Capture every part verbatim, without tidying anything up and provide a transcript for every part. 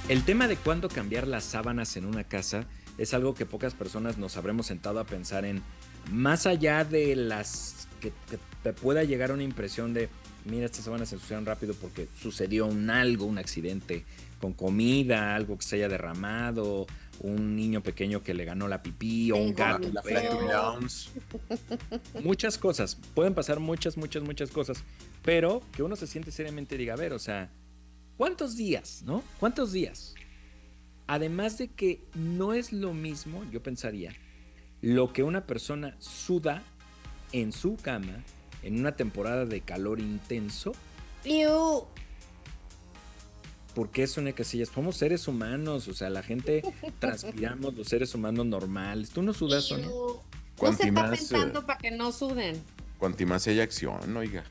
El tema de cuándo cambiar las sábanas en una casa es algo que pocas personas nos habremos sentado a pensar en, más allá de las que, que te pueda llegar una impresión de, mira, estas sábanas se ensuciaron rápido porque sucedió un algo, un accidente con comida, algo que se haya derramado, un niño pequeño que le ganó la pipí o un Tengo gato. mi La feo. Flatulence. Muchas cosas, pueden pasar muchas, muchas, muchas cosas, pero que uno se siente seriamente y diga, a ver, o sea, ¿cuántos días, no? ¿Cuántos días? Además de que no es lo mismo, yo pensaría, lo que una persona suda en su cama en una temporada de calor intenso, ¡Iu! porque es una casilla. Somos seres humanos, o sea, la gente transpiramos, los seres humanos normales. ¿Tú no sudas, Sonia? ¡Iu! No se Cuanti está más, pensando eh, para que no suden. Cuanti más hay acción, oiga.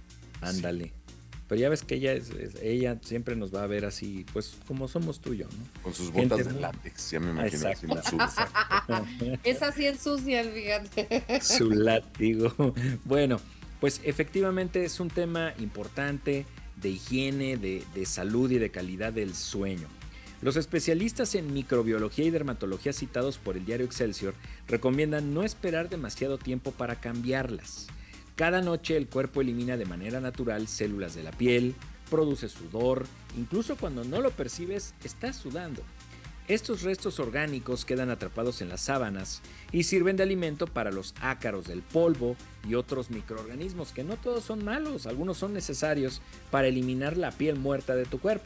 Ándale. Pero ya ves que ella es, es- ella siempre nos va a ver así, pues como somos tú y yo, ¿no? Con sus Gente botas de muy- látex, ya me imagino. Exacto. Así la suda. Es así ensucian, fíjate. Su látigo. Bueno, pues efectivamente es un tema importante de higiene, de, de salud y de calidad del sueño. Los especialistas en microbiología y dermatología citados por el diario Excelsior recomiendan no esperar demasiado tiempo para cambiarlas. Cada noche el cuerpo elimina de manera natural células de la piel, produce sudor, incluso cuando no lo percibes, estás sudando. Estos restos orgánicos quedan atrapados en las sábanas y sirven de alimento para los ácaros del polvo y otros microorganismos que no todos son malos, algunos son necesarios para eliminar la piel muerta de tu cuerpo.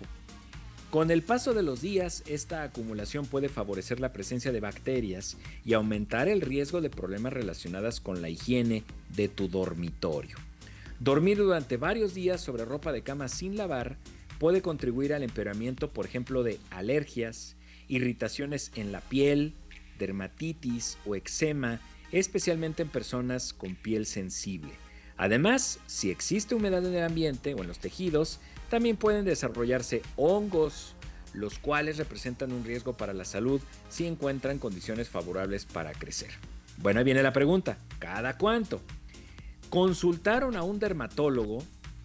Con el paso de los días, esta acumulación puede favorecer la presencia de bacterias y aumentar el riesgo de problemas relacionados con la higiene de tu dormitorio. Dormir durante varios días sobre ropa de cama sin lavar puede contribuir al empeoramiento, por ejemplo, de alergias, irritaciones en la piel, dermatitis o eczema, especialmente en personas con piel sensible. Además, si existe humedad en el ambiente o en los tejidos, también pueden desarrollarse hongos, los cuales representan un riesgo para la salud si encuentran condiciones favorables para crecer. Bueno, ahí viene la pregunta, ¿cada cuánto? Consultaron a un dermatólogo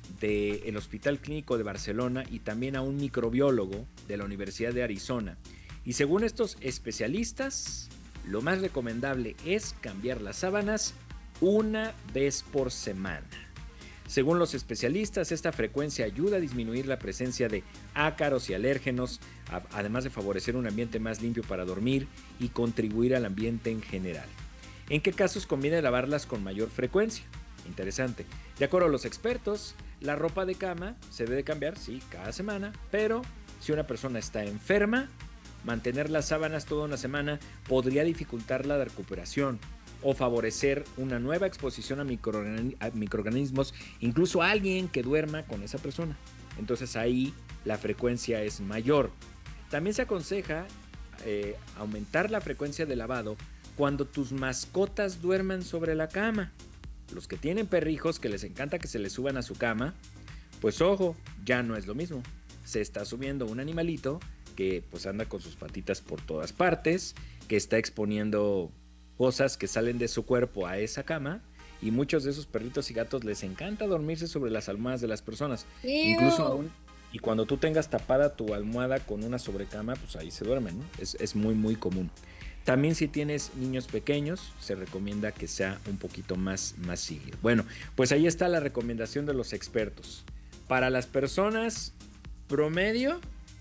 del Hospital Clínico de Barcelona y también a un microbiólogo de la Universidad de Arizona. Y según estos especialistas, lo más recomendable es cambiar las sábanas una vez por semana. Según los especialistas, esta frecuencia ayuda a disminuir la presencia de ácaros y alérgenos, además de favorecer un ambiente más limpio para dormir y contribuir al ambiente en general. ¿En qué casos conviene lavarlas con mayor frecuencia? Interesante. De acuerdo a los expertos, la ropa de cama se debe cambiar, sí, cada semana, pero si una persona está enferma, mantener las sábanas toda una semana podría dificultar la recuperación o favorecer una nueva exposición a, microorgan- a microorganismos, incluso a alguien que duerma con esa persona. Entonces ahí la frecuencia es mayor. También se aconseja eh, aumentar la frecuencia de lavado cuando tus mascotas duerman sobre la cama. Los que tienen perrijos que les encanta que se les suban a su cama, pues ojo, ya no es lo mismo. Se está subiendo un animalito que pues anda con sus patitas por todas partes, que está exponiendo cosas que salen de su cuerpo a esa cama, y muchos de esos perritos y gatos les encanta dormirse sobre las almohadas de las personas. ¡Iu! Incluso aún, y cuando tú tengas tapada tu almohada con una sobrecama, pues ahí se duermen, ¿no? Es, es muy muy común. También si tienes niños pequeños, se recomienda que sea un poquito más, más seguido. Bueno, pues ahí está la recomendación de los expertos. Para las personas promedio,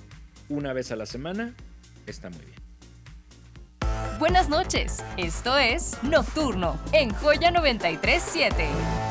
una vez a la semana, está muy bien. Buenas noches, esto es Nocturno en Joya noventa y tres punto siete.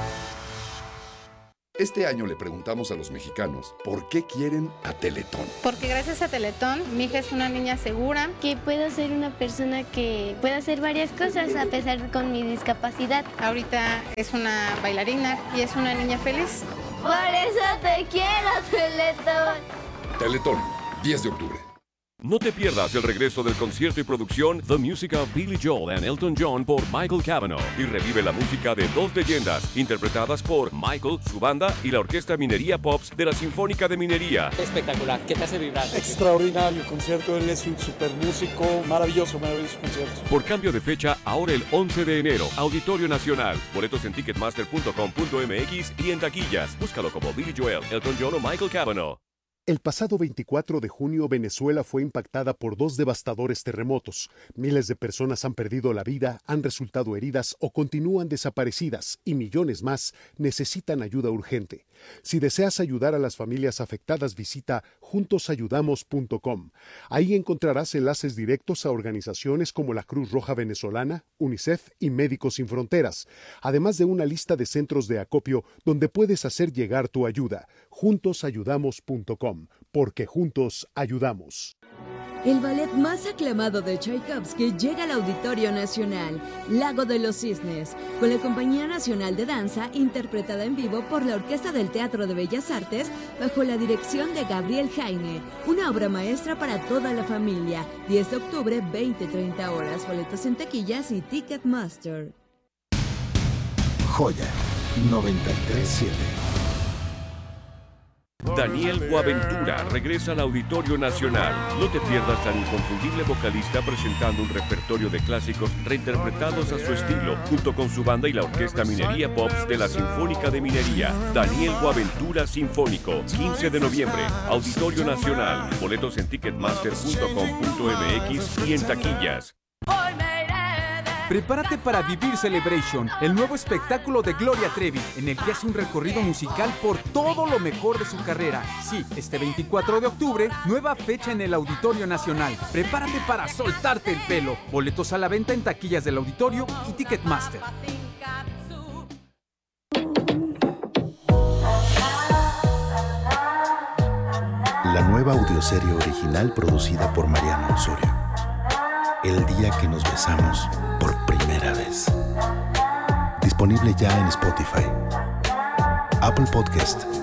Este año le preguntamos a los mexicanos por qué quieren a Teletón. Porque gracias a Teletón, mi hija es una niña segura. Que puedo ser una persona que pueda hacer varias cosas a pesar con mi discapacidad. Ahorita es una bailarina y es una niña feliz. Por eso te quiero, Teletón. Teletón, diez de octubre. No te pierdas el regreso del concierto y producción The Music of Billy Joel and Elton John por Michael Cavanaugh y revive la música de dos leyendas interpretadas por Michael, su banda y la Orquesta Minería Pops de la Sinfónica de Minería. Espectacular, ¿qué te hace vibrar? Extraordinario concierto, él es un super músico, maravilloso, maravilloso concierto. Por cambio de fecha, ahora el once de enero, Auditorio Nacional. Boletos en ticketmaster punto com punto m x y en taquillas. Búscalo como Billy Joel, Elton John o Michael Cavanaugh. El pasado veinticuatro de junio, Venezuela fue impactada por dos devastadores terremotos. Miles de personas han perdido la vida, han resultado heridas o continúan desaparecidas y millones más necesitan ayuda urgente. Si deseas ayudar a las familias afectadas, visita juntos ayudamos punto com. Ahí encontrarás enlaces directos a organizaciones como la Cruz Roja Venezolana, UNICEF y Médicos Sin Fronteras, además de una lista de centros de acopio donde puedes hacer llegar tu ayuda. juntos ayudamos punto com, porque juntos ayudamos. El ballet más aclamado de Tchaikovsky llega al Auditorio Nacional, Lago de los Cisnes, con la Compañía Nacional de Danza, interpretada en vivo por la Orquesta del Teatro de Bellas Artes, bajo la dirección de Gabriel Jaime. Una obra maestra para toda la familia. diez de octubre, veinte a treinta horas. Boletos en taquillas y Ticketmaster. Joya noventa y tres siete. Daniel Boaventura regresa al Auditorio Nacional. No te pierdas al inconfundible vocalista presentando un repertorio de clásicos reinterpretados a su estilo, junto con su banda y la Orquesta Minería Pops de la Sinfónica de Minería. Daniel Boaventura Sinfónico, quince de noviembre, Auditorio Nacional. Boletos en ticketmaster punto com punto m x y en taquillas. Prepárate para vivir Celebration, el nuevo espectáculo de Gloria Trevi, en el que hace un recorrido musical por todo lo mejor de su carrera. Sí, este veinticuatro de octubre, nueva fecha en el Auditorio Nacional. Prepárate para soltarte el pelo. Boletos a la venta en taquillas del Auditorio y Ticketmaster. La nueva audioserie original producida por Mariano Osorio. El día que nos besamos por primera vez. Disponible ya en Spotify, Apple Podcast